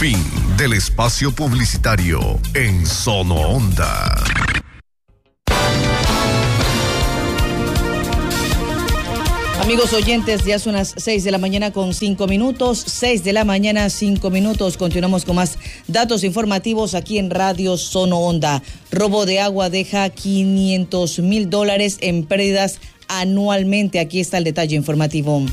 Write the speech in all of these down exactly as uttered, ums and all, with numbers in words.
Fin del espacio publicitario en Sono Onda. Amigos oyentes, ya son las seis de la mañana con cinco minutos, seis de la mañana, cinco minutos. Continuamos con más datos informativos aquí en Radio Sono Onda. Robo de agua deja quinientos mil dólares en pérdidas anualmente. Aquí está el detalle informativo.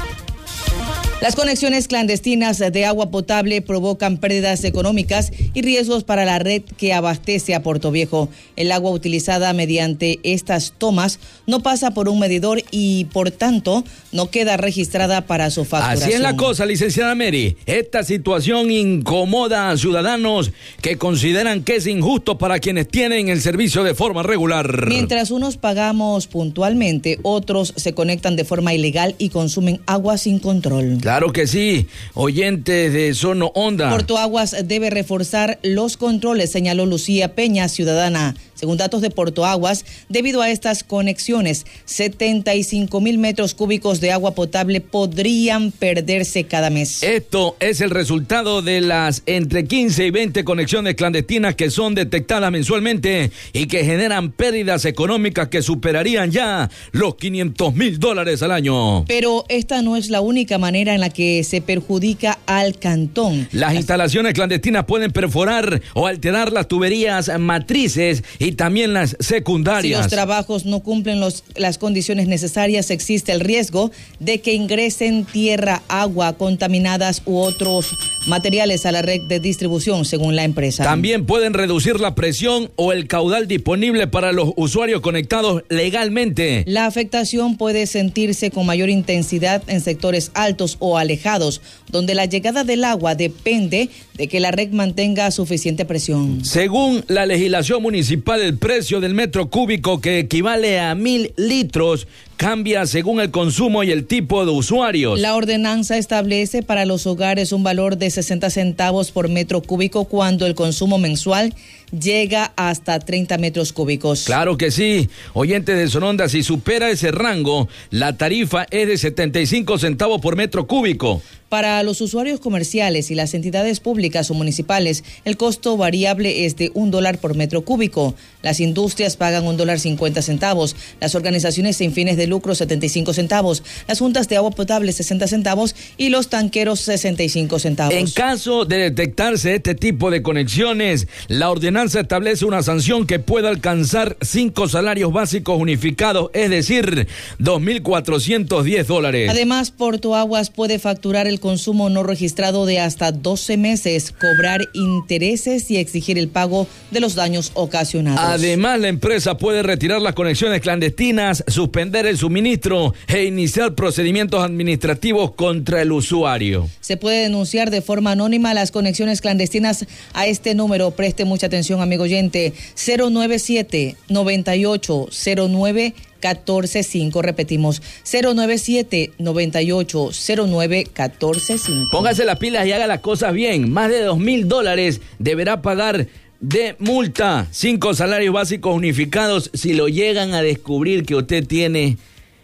Las conexiones clandestinas de agua potable provocan pérdidas económicas y riesgos para la red que abastece a Puerto Viejo. El agua utilizada mediante estas tomas no pasa por un medidor y, por tanto, no queda registrada para su facturación. Así es la cosa, licenciada Mary. Esta situación incomoda a ciudadanos que consideran que es injusto para quienes tienen el servicio de forma regular. Mientras unos pagamos puntualmente, otros se conectan de forma ilegal y consumen agua sin control. Claro que sí, oyentes de Sono Onda. Portoaguas debe reforzar los controles, señaló Lucía Peña, ciudadana. Según datos de Portoaguas, debido a estas conexiones, setenta y cinco mil metros cúbicos de agua potable podrían perderse cada mes. Esto es el resultado de las entre quince y veinte conexiones clandestinas que son detectadas mensualmente y que generan pérdidas económicas que superarían ya los quinientos mil dólares al año. Pero esta no es la única manera en la que se perjudica al cantón. Las instalaciones clandestinas pueden perforar o alterar las tuberías matrices y también las secundarias. Si los trabajos no cumplen los, las condiciones necesarias, existe el riesgo de que ingresen tierra, agua contaminadas u otros materiales a la red de distribución, según la empresa. También pueden reducir la presión o el caudal disponible para los usuarios conectados legalmente. La afectación puede sentirse con mayor intensidad en sectores altos o alejados, donde la llegada del agua depende de que la red mantenga suficiente presión. Según la legislación municipal, el precio del metro cúbico, que equivale a mil litros, cambia según el consumo y el tipo de usuarios. La ordenanza establece para los hogares un valor de sesenta centavos por metro cúbico cuando el consumo mensual llega hasta treinta metros cúbicos. Claro que sí. Oyentes de Sono Onda, si supera ese rango, la tarifa es de setenta y cinco centavos por metro cúbico. Para los usuarios comerciales y las entidades públicas o municipales, el costo variable es de un dólar por metro cúbico. Las industrias pagan un dólar cincuenta centavos, las organizaciones sin fines de lucro setenta y cinco centavos, las juntas de agua potable sesenta centavos y los tanqueros sesenta y cinco centavos. En caso de detectarse este tipo de conexiones, la ordenanza establece una sanción que puede alcanzar cinco salarios básicos unificados, es decir, dos mil cuatrocientos diez dólares. Además, Portoaguas puede facturar el consumo no registrado de hasta doce meses, cobrar intereses y exigir el pago de los daños ocasionados. Además, la empresa puede retirar las conexiones clandestinas, suspender el suministro e iniciar procedimientos administrativos contra el usuario. Se puede denunciar de forma anónima las conexiones clandestinas a este número. Preste mucha atención, amigo oyente, cero nueve siete, nueve ocho cero nueve, catorce cinco. Repetimos, cero nueve siete, nueve ocho cero nueve, catorce cinco. Póngase las pilas y haga las cosas bien. Más de dos mil dólares deberá pagar de multa. Cinco salarios básicos unificados si lo llegan a descubrir que usted tiene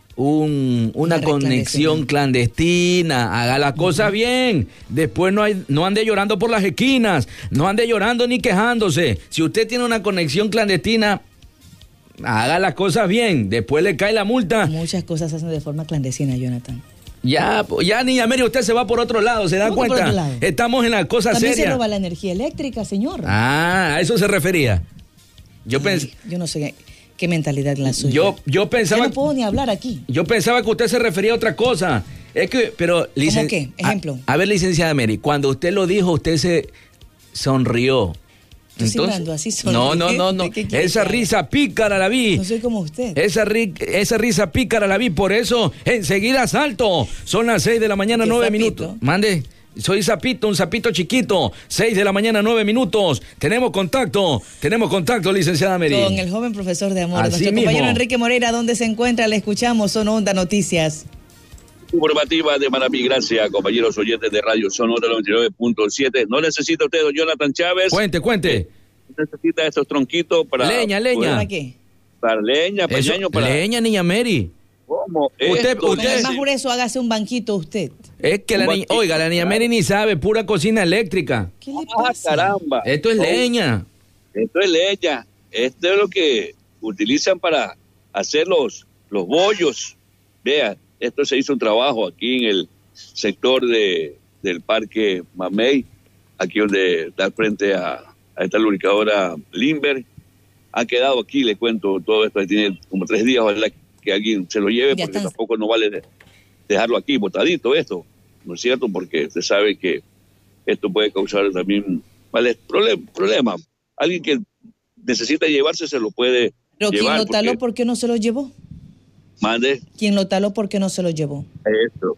un, una, una conexión clandestina. Haga las cosas bien. Después no, hay, no ande llorando por las esquinas. No ande llorando ni quejándose. Si usted tiene una conexión clandestina, haga las cosas bien, después le cae la multa. Muchas cosas se hacen de forma clandestina, Jonathan. Ya, ya, niña Mary, usted se va por otro lado, ¿se da cuenta? Estamos en la cosa seria. También se roba la energía eléctrica, señor. Ah, a eso se refería. Yo Ay, pens... Yo no sé qué, qué mentalidad la suya. Yo, yo pensaba... Yo no puedo ni hablar aquí. Yo pensaba que usted se refería a otra cosa. Es que, pero... Licen... ¿Cómo qué? Ejemplo. A, a ver, licenciada Mary, cuando usted lo dijo, usted se sonrió. Entonces, así no, no, no, no. Esa risa pícara la vi. No soy como usted. Esa, ri, esa risa pícara la vi, por eso enseguida salto. Son las seis de la mañana, nueve minutos. Mande. Soy Zapito, un sapito chiquito. Seis de la mañana, nueve minutos. Tenemos contacto, tenemos contacto, licenciada Mary. Con el joven profesor de amor. Así Nuestro mismo. compañero Enrique Moreira, ¿dónde se encuentra? Le escuchamos, Sono Onda Noticias. Informativa de Maravigracia, compañeros oyentes de Radio Sono Onda noventa y nueve punto siete. ¿No necesita usted, don Jonathan Chávez? Cuente, cuente. Necesita estos tronquitos para... Leña, leña. ¿Para qué? Para leña, pañaño, para... Leña, niña Mary. ¿Cómo? Usted, Esto, usted, Con el más grueso, hágase un banquito usted. es que la niña, oiga, la niña Mary ni sabe, pura cocina eléctrica. ¿Qué le Ah, pasa? caramba. Esto es Oh, leña. Esto es leña. Esto es lo que utilizan para hacer los, los bollos. Vea, esto se hizo un trabajo aquí en el sector de, del Parque Mamey, aquí donde da frente a, a esta lubricadora Limber. Ha quedado aquí, le cuento todo esto, tiene como tres días, ojalá que alguien se lo lleve, Ya porque están. tampoco no vale dejarlo aquí botadito esto, ¿no es cierto? Porque se sabe que esto puede causar también vale, problem, problema. Alguien que necesita llevarse se lo puede Pero quien llevar. lo taló, porque- ¿por qué no se lo llevó? Mande Quien lo taló, ¿por qué no se lo llevó? esto.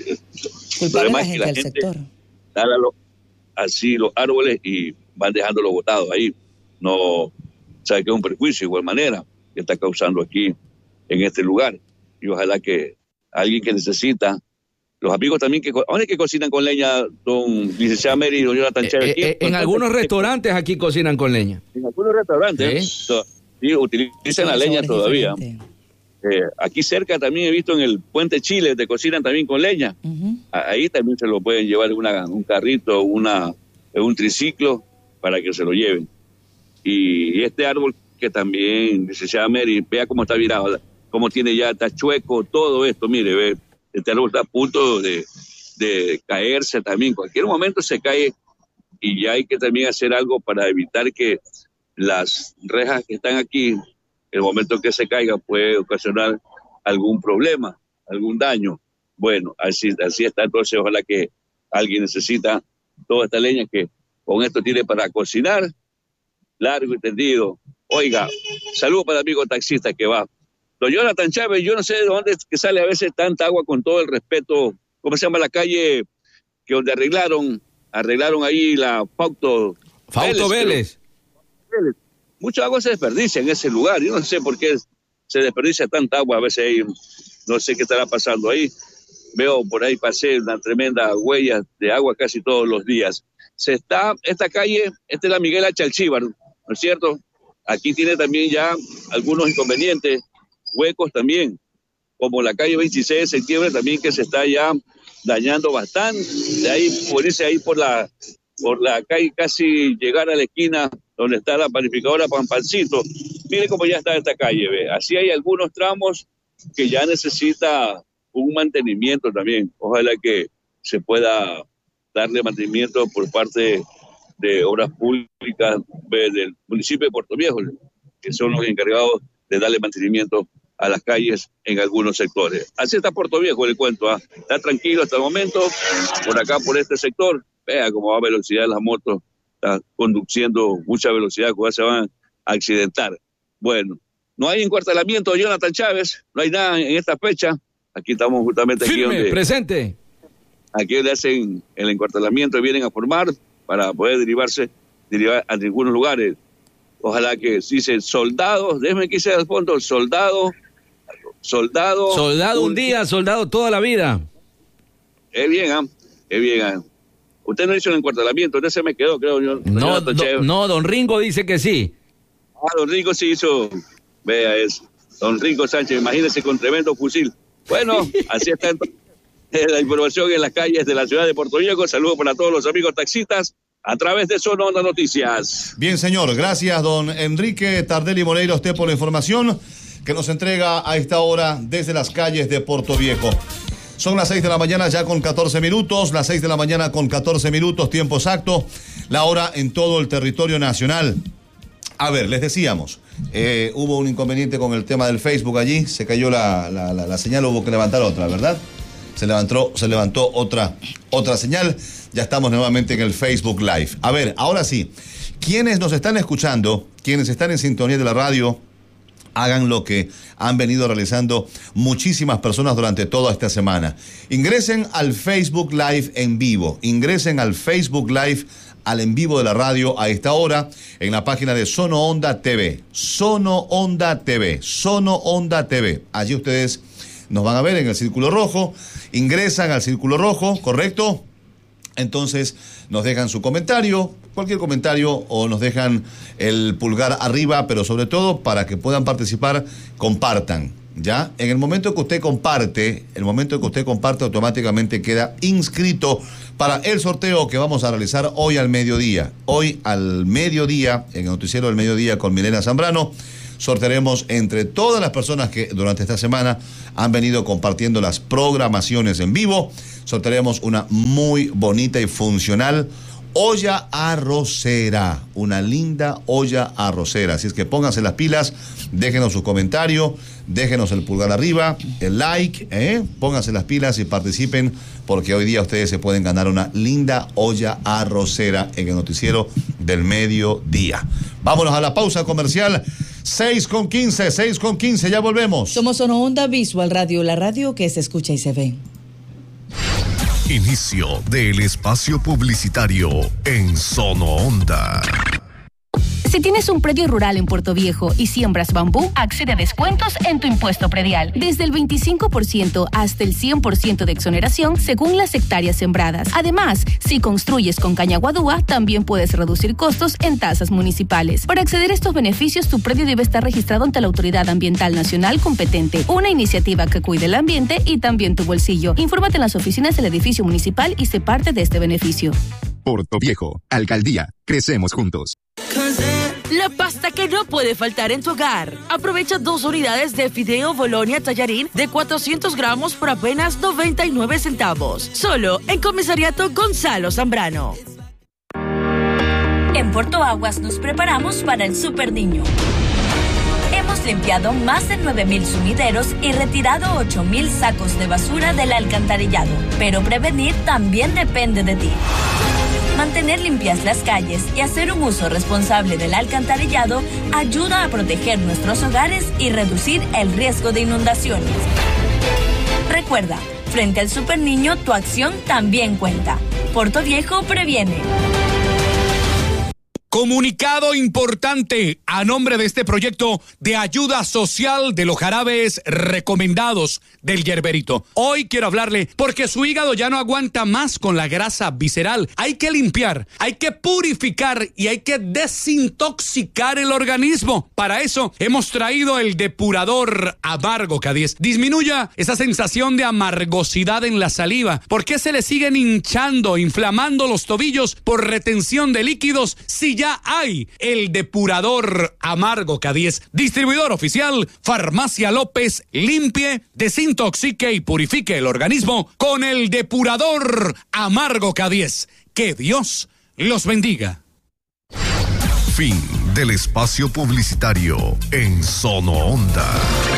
Culpable problema la es que gente la del gente- sector. Tala lo- así los árboles y van dejándolo botado ahí. No, sabe que es un perjuicio de igual manera que está causando aquí en este lugar. Y ojalá que alguien que necesita, los amigos también que, ¿dónde es que cocinan con leña, don licenciado Mary y don Jonathan Eh, Chávez? eh, Aquí, eh, en algunos restaurantes aquí cocinan con leña. En algunos restaurantes, Sí. to- sí, utilizan la El leña sabor es todavía. diferente. Eh, aquí cerca también he visto en el Puente Chile, te cocinan también con leña. Ujú. A- Ahí también se lo pueden llevar en una, un carrito, una, en un triciclo para que se lo lleven. Y, y este árbol que también, licenciada Mary, vea cómo está virado, cómo tiene ya, está chueco, todo esto, mire, ve, este árbol está a punto de, de caerse también. Cualquier momento se cae y ya hay que también hacer algo para evitar que las rejas que están aquí, el momento que se caiga puede ocasionar algún problema, algún daño. Bueno, así, así está, entonces ojalá que alguien necesita toda esta leña que con esto tiene para cocinar, largo y tendido. Oiga, saludos para el amigo taxista que va. Don Jonathan Chávez, yo no sé de dónde es que sale a veces tanta agua, con todo el respeto. ¿Cómo se llama la calle que donde arreglaron, arreglaron ahí la Fausto Fausto Vélez. Vélez? Mucha agua se desperdicia en ese lugar. Yo no sé por qué se desperdicia tanta agua. A veces ahí, no sé qué estará pasando ahí. Veo por ahí, pasé una tremenda huella de agua casi todos los días. Se está, esta calle, esta es la Miguel H. Alcíbar, ¿no es cierto? Aquí tiene también ya algunos inconvenientes, huecos también, como la calle veintiséis de septiembre también, que se está ya dañando bastante. De ahí, por irse ahí por la, por la calle, casi llegar a la esquina donde está la panificadora Pampancito. Mire cómo ya está esta calle, ve. Así hay algunos tramos que ya necesita un mantenimiento también. Ojalá que se pueda darle mantenimiento por parte de Obras Públicas de, del municipio de Puerto Viejo, que son los encargados de darle mantenimiento a las calles en algunos sectores. Así está Puerto Viejo, le cuento, ¿ah? Está tranquilo hasta el momento, por acá, por este sector. Vea cómo va a velocidad las motos, está conduciendo mucha velocidad, cuando se van a accidentar. Bueno, no hay encuartelamiento de Jonathan Chávez, no hay nada en esta fecha. Aquí estamos justamente aquí Firme, donde, presente. aquí le hacen el encuartelamiento y vienen a formar para poder derivarse, derivar a algunos lugares. Ojalá que si dice soldados, déjeme que sea al fondo, soldado, soldado. Soldado un día, soldado toda la vida. Es bien, ¿ah? Es bien, ¿ah? Usted no hizo el encuartelamiento, usted se me quedó, creo yo. No, do- no, don Ringo dice que sí. Ah, don Rico sí hizo, vea eso, don Rico Sánchez, imagínese con tremendo fusil. Bueno, así está entonces la información en las calles de la ciudad de Puerto Viejo. Saludos para todos los amigos taxistas a través de Zona Onda Noticias. Bien, señor, gracias, don Enrique Tardelli Moreira, a usted por la información que nos entrega a esta hora desde las calles de Puerto Viejo. Son las seis de la mañana ya con catorce minutos, las seis de la mañana con catorce minutos, tiempo exacto, la hora en todo el territorio nacional. A ver, les decíamos, eh, hubo un inconveniente con el tema del Facebook allí, se cayó la, la, la, la señal, hubo que levantar otra, ¿verdad? Se levantó, se levantó otra, otra señal, ya estamos nuevamente en el Facebook Live. A ver, ahora sí, quienes nos están escuchando, quienes están en sintonía de la radio, hagan lo que han venido realizando muchísimas personas durante toda esta semana. Ingresen al Facebook Live en vivo, ingresen al Facebook Live al en vivo de la radio a esta hora en la página de Sono Onda T V. Sono Onda T V. Sono Onda T V. Allí ustedes nos van a ver en el círculo rojo. Ingresan al círculo rojo, ¿correcto? Entonces nos dejan su comentario, cualquier comentario, o nos dejan el pulgar arriba, pero sobre todo para que puedan participar, compartan. ¿Ya? En el momento que usted comparte, el momento que usted comparte automáticamente queda inscrito para el sorteo que vamos a realizar hoy al mediodía. Hoy al mediodía, en el noticiero del mediodía con Milena Zambrano, sortearemos entre todas las personas que durante esta semana han venido compartiendo las programaciones en vivo, sortearemos una muy bonita y funcional olla arrocera, una linda olla arrocera. Así es que pónganse las pilas, déjenos su comentario, déjenos el pulgar arriba, el like, ¿eh? Pónganse las pilas y participen, porque hoy día ustedes se pueden ganar una linda olla arrocera en el noticiero del mediodía. Vámonos a la pausa comercial. seis con quince, seis con quince, ya volvemos. Somos Sono Onda Visual Radio, la radio que se escucha y se ve. Inicio del espacio publicitario en Sono Onda. Si tienes un predio rural en Puerto Viejo y siembras bambú, accede a descuentos en tu impuesto predial. Desde el veinticinco por ciento hasta el cien por ciento de exoneración según las hectáreas sembradas. Además, si construyes con caña guadúa, también puedes reducir costos en tasas municipales. Para acceder a estos beneficios, tu predio debe estar registrado ante la Autoridad Ambiental Nacional competente. Una iniciativa que cuide el ambiente y también tu bolsillo. Infórmate en las oficinas del edificio municipal y sé parte de este beneficio. Puerto Viejo, Alcaldía, crecemos juntos. La pasta que no puede faltar en tu hogar. Aprovecha dos unidades de fideo Bolonia Tallarín de cuatrocientos gramos por apenas noventa y nueve centavos. Solo en Comisariato Gonzalo Zambrano. En Puerto Aguas nos preparamos para el Super Niño. Hemos limpiado más de nueve mil sumideros y retirado ocho mil sacos de basura del alcantarillado. Pero prevenir también depende de ti. Mantener limpias las calles y hacer un uso responsable del alcantarillado ayuda a proteger nuestros hogares y reducir el riesgo de inundaciones. Recuerda, frente al Super Niño, tu acción también cuenta. Puerto Viejo previene. Comunicado importante a nombre de este proyecto de ayuda social de los jarabes recomendados del Yerberito. Hoy quiero hablarle porque su hígado ya no aguanta más con la grasa visceral. Hay que limpiar, hay que purificar y hay que desintoxicar el organismo. Para eso hemos traído el depurador Amargo K diez. Disminuya esa sensación de amargosidad en la saliva. ¿Por qué se le siguen hinchando, inflamando los tobillos por retención de líquidos si ya hay el depurador Amargo K diez? Distribuidor oficial Farmacia López. Limpie, desintoxique y purifique el organismo con el depurador Amargo K diez. Que Dios los bendiga. Fin del espacio publicitario en Sono Onda.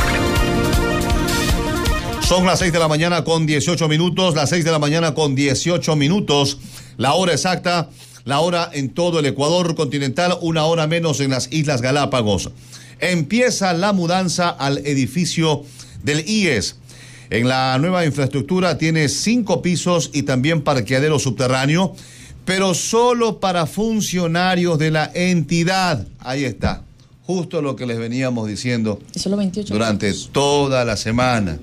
Son las seis de la mañana con dieciocho minutos, las seis de la mañana con dieciocho minutos, la hora exacta. La hora en todo el Ecuador continental, una hora menos en las Islas Galápagos. Empieza la mudanza al edificio del I E S. En la nueva infraestructura tiene cinco pisos y también parqueadero subterráneo, pero solo para funcionarios de la entidad. Ahí está, justo lo que les veníamos diciendo solo veintiocho durante pisos. toda la semana.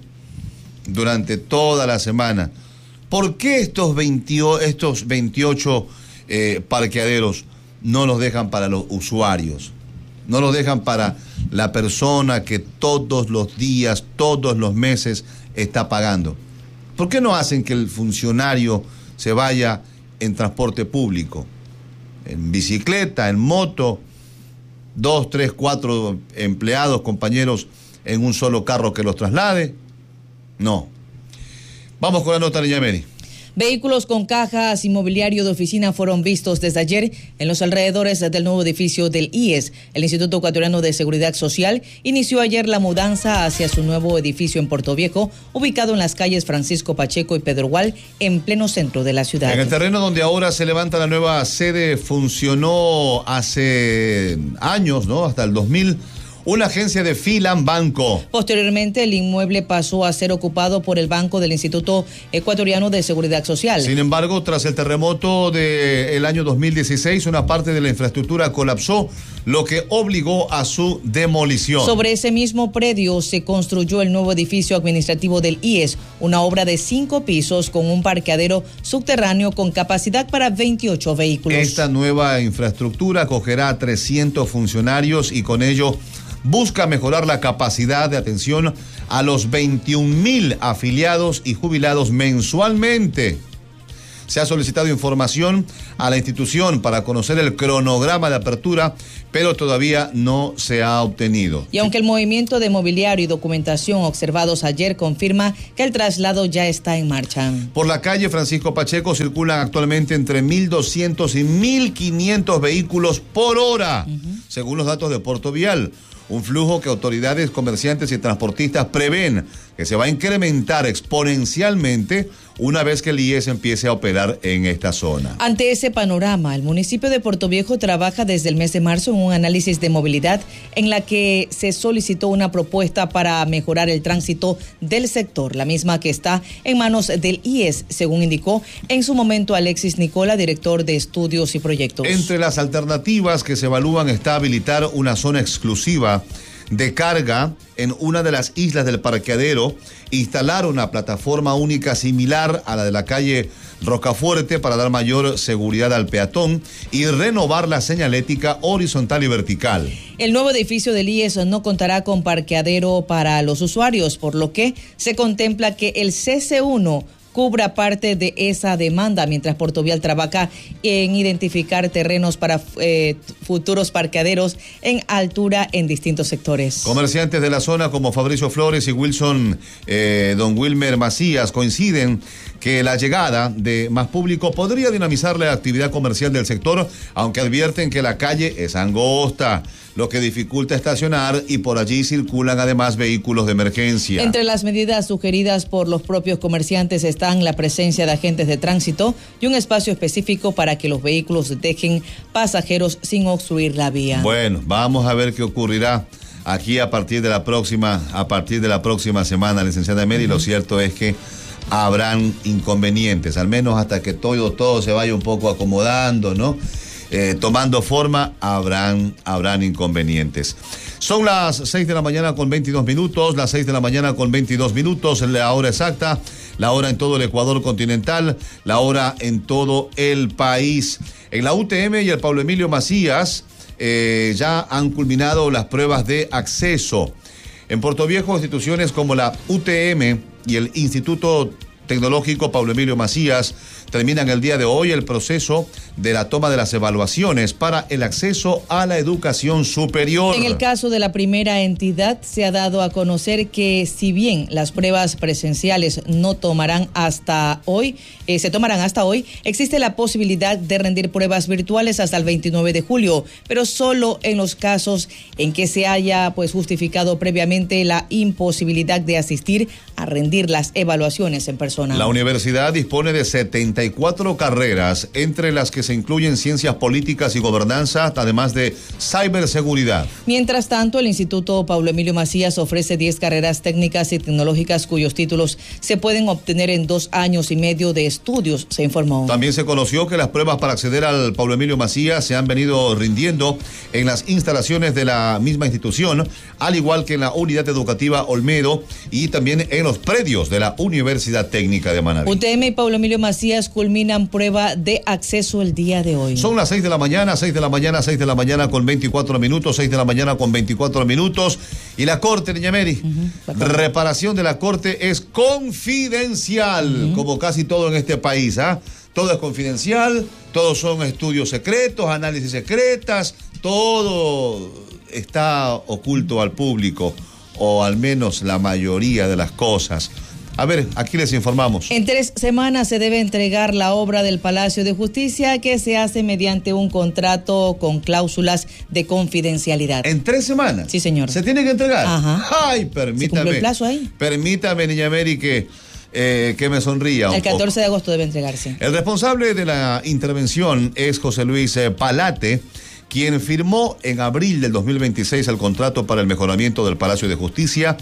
Durante toda la semana. ¿Por qué estos, veinte, estos veintiocho Eh, parqueaderos no los dejan para los usuarios? No los dejan para la persona que todos los días, todos los meses está pagando. ¿Por qué no hacen que el funcionario se vaya en transporte público? En bicicleta, en moto, dos, tres, cuatro empleados, compañeros en un solo carro que los traslade. No. Vamos con la nota de Yameni. Vehículos con cajas y mobiliario de oficina fueron vistos desde ayer en los alrededores del nuevo edificio del I E S. El Instituto Ecuatoriano de Seguridad Social inició ayer la mudanza hacia su nuevo edificio en Puerto Viejo, ubicado en las calles Francisco Pacheco y Pedro Gual, en pleno centro de la ciudad. En el terreno donde ahora se levanta la nueva sede funcionó hace años, ¿no? Hasta el dos mil. Una agencia de Filan Banco. Posteriormente, el inmueble pasó a ser ocupado por el Banco del Instituto Ecuatoriano de Seguridad Social. Sin embargo, tras el terremoto del año dos mil dieciséis, una parte de la infraestructura colapsó, lo que obligó a su demolición. Sobre ese mismo predio se construyó el nuevo edificio administrativo del I E S, una obra de cinco pisos con un parqueadero subterráneo con capacidad para veintiocho vehículos. Esta nueva infraestructura acogerá a trescientos funcionarios y con ello busca mejorar la capacidad de atención a los veintiún mil afiliados y jubilados mensualmente. Se ha solicitado información a la institución para conocer el cronograma de apertura, pero todavía no se ha obtenido. Y aunque el movimiento de mobiliario y documentación observados ayer confirma que el traslado ya está en marcha. Por la calle Francisco Pacheco circulan actualmente entre mil doscientos y mil quinientos vehículos por hora, uh-huh. según los datos de Puerto Vial. Un flujo que autoridades, comerciantes y transportistas prevén que se va a incrementar exponencialmente una vez que el I E S empiece a operar en esta zona. Ante ese panorama, el municipio de Puerto Viejo trabaja desde el mes de marzo en un análisis de movilidad en la que se solicitó una propuesta para mejorar el tránsito del sector, la misma que está en manos del I E S, según indicó en su momento Alexis Nicola, director de estudios y proyectos. Entre las alternativas que se evalúan está habilitar una zona exclusiva de carga en una de las islas del parqueadero, instalar una plataforma única similar a la de la calle Rocafuerte para dar mayor seguridad al peatón y renovar la señalética horizontal y vertical. El nuevo edificio del I E S no contará con parqueadero para los usuarios, por lo que se contempla que el C C uno cubra parte de esa demanda, mientras Puerto Vial trabaja en identificar terrenos para eh, futuros parqueaderos en altura en distintos sectores. Comerciantes de la zona como Fabricio Flores y Wilson eh, Don Wilmer Macías coinciden que la llegada de más público podría dinamizar la actividad comercial del sector, aunque advierten que la calle es angosta, lo que dificulta estacionar y por allí circulan además vehículos de emergencia. Entre las medidas sugeridas por los propios comerciantes están la presencia de agentes de tránsito y un espacio específico para que los vehículos dejen pasajeros sin obstruir la vía. Bueno, vamos a ver qué ocurrirá aquí a partir de la próxima, a partir de la próxima semana, licenciada Mary. Uh-huh. Lo cierto es que habrán inconvenientes, al menos hasta que todo, todo se vaya un poco acomodando, ¿no? Eh, tomando forma, habrán, habrán inconvenientes. Son las seis de la mañana con veintidós minutos, las seis de la mañana con veintidós minutos, la hora exacta, la hora en todo el Ecuador continental, la hora en todo el país. En la U T M y el Pablo Emilio Macías eh, ya han culminado las pruebas de acceso. En Puerto Viejo, instituciones como la U T M y el Instituto Tecnológico Pablo Emilio Macías terminan el día de hoy el proceso de la toma de las evaluaciones para el acceso a la educación superior. En el caso de la primera entidad, se ha dado a conocer que si bien las pruebas presenciales no tomarán hasta hoy, eh, se tomarán hasta hoy, existe la posibilidad de rendir pruebas virtuales hasta el veintinueve de julio, pero solo en los casos en que se haya pues justificado previamente la imposibilidad de asistir a rendir las evaluaciones en persona. La universidad dispone de setenta y cuatro carreras, entre las que se incluyen ciencias políticas y gobernanza, además de ciberseguridad. Mientras tanto, el Instituto Pablo Emilio Macías ofrece diez carreras técnicas y tecnológicas cuyos títulos se pueden obtener en dos años y medio de estudios, se informó. También se conoció que las pruebas para acceder al Pablo Emilio Macías se han venido rindiendo en las instalaciones de la misma institución, al igual que en la unidad educativa Olmedo y también en los predios de la Universidad Técnica de Manabí. U T M y Pablo Emilio Macías culminan prueba de acceso el día de hoy. Son las seis de la mañana, seis de la mañana, seis de la mañana con veinticuatro minutos, seis de la mañana con veinticuatro minutos. Y la Corte, niña Mary, uh-huh. reparación de la Corte es confidencial, uh-huh. como casi todo en este país, ¿ah? ¿eh? Todo es confidencial, todos son estudios secretos, análisis secretas, todo está oculto al público, o al menos la mayoría de las cosas. A ver, aquí les informamos. En tres semanas se debe entregar la obra del Palacio de Justicia, que se hace mediante un contrato con cláusulas de confidencialidad. ¿En tres semanas? Sí, señor. ¿Se tiene que entregar? Ajá. Ay, permítame. ¿Se cumplió el plazo ahí? Permítame, niña Mary, que, eh, que me sonría un El catorce poco. de agosto debe entregarse. El responsable de la intervención es José Luis eh, Palate, quien firmó en abril del dos mil veintiséis el contrato para el mejoramiento del Palacio de Justicia,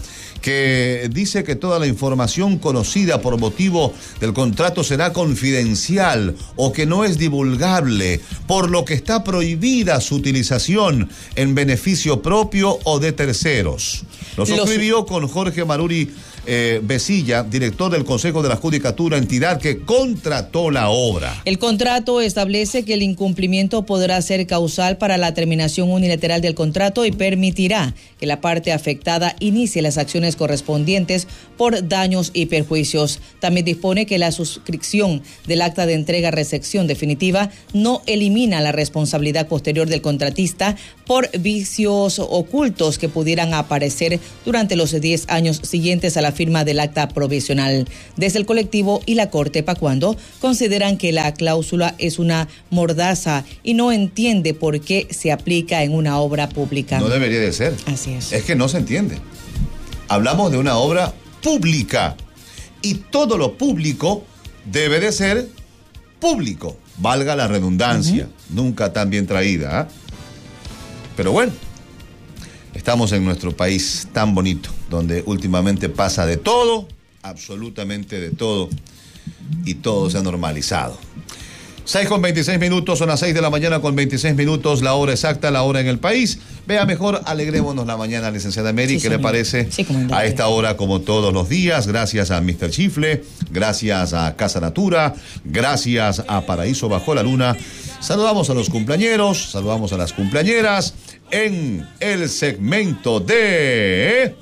que dice que toda la información conocida por motivo del contrato será confidencial o que no es divulgable, por lo que está prohibida su utilización en beneficio propio o de terceros. Lo suscribió con Jorge Maruri eh, Besilla, director del Consejo de la Judicatura, entidad que contrató la obra. El contrato establece que el incumplimiento podrá ser causal para la terminación unilateral del contrato y permitirá que la parte afectada inicie las acciones correspondientes por daños y perjuicios. También dispone que la suscripción del acta de entrega-recepción definitiva no elimina la responsabilidad posterior del contratista por vicios ocultos que pudieran aparecer durante los diez años siguientes a la firma del acta provisional. Desde el colectivo y la Corte Pacuando consideran que la cláusula es una mordaza y no entiende por qué se aplica en una obra pública. No debería de ser. Así es. Es que no se entiende. Hablamos de una obra pública y todo lo público debe de ser público. Valga la redundancia, uh-huh. Nunca tan bien traída, ¿eh? Pero bueno, estamos en nuestro país tan bonito, donde últimamente pasa de todo, absolutamente de todo, y todo se ha normalizado. seis con veintiséis minutos, son las seis de la mañana con veintiséis minutos, la hora exacta, la hora en el país. Vea, mejor alegrémonos la mañana, licenciada Mary, sí, ¿qué señor. Le parece? Sí, a esta hora, como todos los días, gracias a mister Chifle, gracias a Casa Natura, gracias a Paraíso Bajo la Luna. Saludamos a los cumpleañeros, saludamos a las cumpleañeras en el segmento de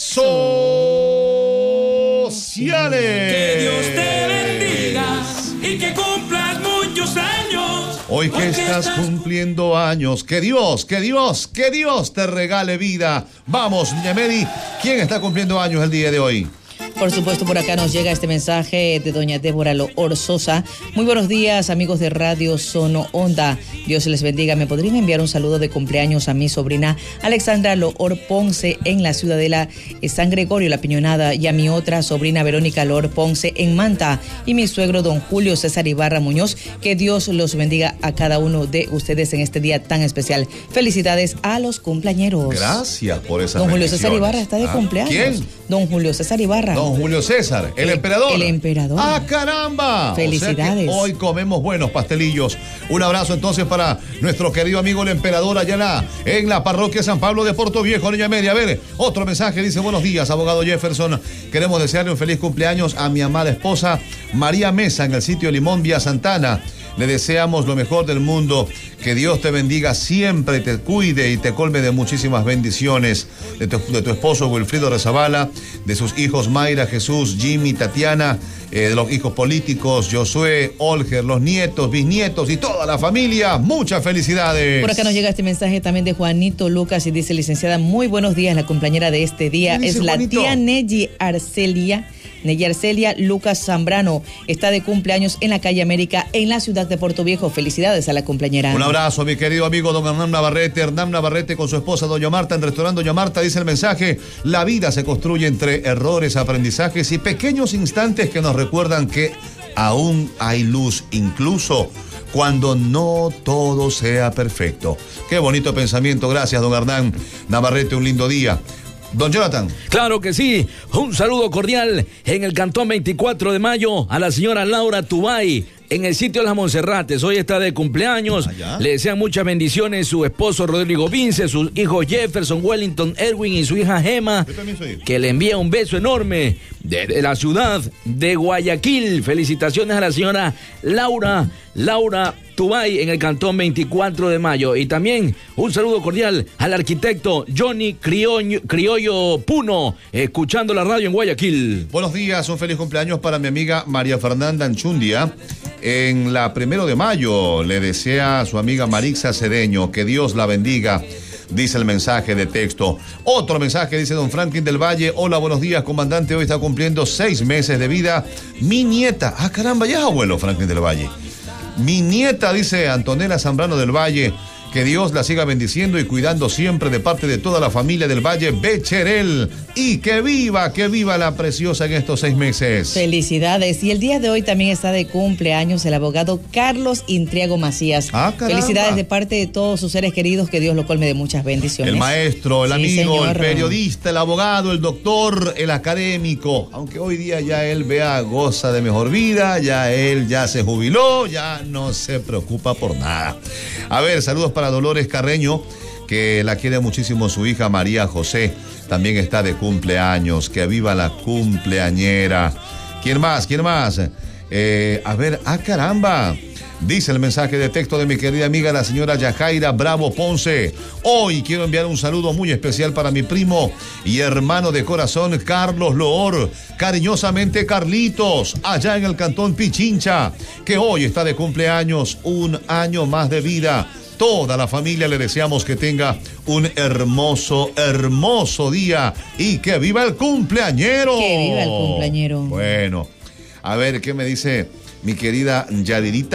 Sociales. Que Dios te bendiga y que cumplas muchos años. Hoy que estás cumpliendo años, que Dios, que Dios, que Dios te regale vida. Vamos, niña Mary, ¿quién está cumpliendo años el día de hoy? Por supuesto, por acá nos llega este mensaje de doña Débora Loor Sosa. Muy buenos días, amigos de Radio Sono Onda. Dios les bendiga. ¿Me podrían enviar un saludo de cumpleaños a mi sobrina Alexandra Loor Ponce en la Ciudadela San Gregorio, La Piñonada, y a mi otra sobrina Verónica Loor Ponce en Manta, y mi suegro don Julio César Ibarra Muñoz? Que Dios los bendiga a cada uno de ustedes en este día tan especial. Felicidades a los cumpleañeros. Gracias por esa Don Julio César Ibarra está de ah, cumpleaños. ¿Quién? Don Julio César Ibarra. Don Julio César, el, el emperador. El emperador. ¡Ah, caramba! Felicidades. O sea que hoy comemos buenos pastelillos. Un abrazo entonces para nuestro querido amigo el emperador allá en la, en la parroquia San Pablo de Puerto Viejo, niña Media. A ver, otro mensaje dice: buenos días, abogado Jefferson. Queremos desearle un feliz cumpleaños a mi amada esposa María Mesa en el sitio Limón Vía Santana. Le deseamos lo mejor del mundo, que Dios te bendiga siempre, te cuide y te colme de muchísimas bendiciones, de tu, de tu esposo Wilfrido Rezabala, de sus hijos Mayra, Jesús, Jimmy, Tatiana, eh, de los hijos políticos, Josué, Olger, los nietos, bisnietos y toda la familia. Muchas felicidades. Por acá nos llega este mensaje también de Juanito Lucas y dice: licenciada, muy buenos días, la cumpleañera de este día es la Juanito? Tía Neji Arcelia. Neji Arcelia Lucas Zambrano está de cumpleaños en la calle América, en la ciudad de Puerto Viejo. Felicidades a la cumpleañera. Un abrazo, mi querido amigo don Hernán Navarrete. Hernán Navarrete con su esposa doña Marta en restaurante Doña Marta. Dice el mensaje: la vida se construye entre errores, aprendizajes y pequeños instantes que nos recuerdan que aún hay luz, incluso cuando no todo sea perfecto. Qué bonito pensamiento. Gracias, don Hernán Navarrete. Un lindo día. Don Jonathan. Claro que sí. Un saludo cordial en el Cantón veinticuatro de Mayo a la señora Laura Tubay en el sitio de las Monserrates. Hoy está de cumpleaños. Allá. Le desean muchas bendiciones su esposo Rodrigo Vince, sus hijos Jefferson, Wellington, Erwin y su hija Gema, que le envía un beso enorme desde la ciudad de Guayaquil. Felicitaciones a la señora Laura, Laura Tubay en el Cantón veinticuatro de Mayo. Y también un saludo cordial al arquitecto Johnny Criollo, Criollo Puno, escuchando la radio en Guayaquil. Buenos días, un feliz cumpleaños para mi amiga María Fernanda Anchundia. En la primero de mayo le desea a su amiga Marixa Cedeño que Dios la bendiga, dice el mensaje de texto. Otro mensaje dice don Franklin del Valle: hola, buenos días, comandante, hoy está cumpliendo seis meses de vida mi nieta. Ah, caramba, ya es abuelo Franklin del Valle. Mi nieta, dice Antonella Zambrano del Valle, que Dios la siga bendiciendo y cuidando siempre de parte de toda la familia del Valle Becherel. Y que viva, que viva la preciosa en estos seis meses. Felicidades. Y el día de hoy también está de cumpleaños el abogado Carlos Intriago Macías. Ah, felicidades de parte de todos sus seres queridos, que Dios lo colme de muchas bendiciones. El maestro, el sí, amigo, señor. El periodista, el abogado, el doctor, el académico. Aunque hoy día ya él vea, goza de mejor vida, ya él ya se jubiló, ya no se preocupa por nada. A ver, saludos para Dolores Carreño, que la quiere muchísimo su hija María José. También está de cumpleaños. Que viva la cumpleañera. ¿Quién más? ¿Quién más? Eh, a ver, ah, caramba. Dice el mensaje de texto de mi querida amiga la señora Yajaira Bravo Ponce. Hoy quiero enviar un saludo muy especial para mi primo y hermano de corazón Carlos Loor, cariñosamente Carlitos, allá en el cantón Pichincha, que hoy está de cumpleaños, un año más de vida. Toda la familia le deseamos que tenga un hermoso, hermoso día y que viva el cumpleañero. Que viva el cumpleañero. Bueno, a ver, ¿qué me dice mi querida Yadirita?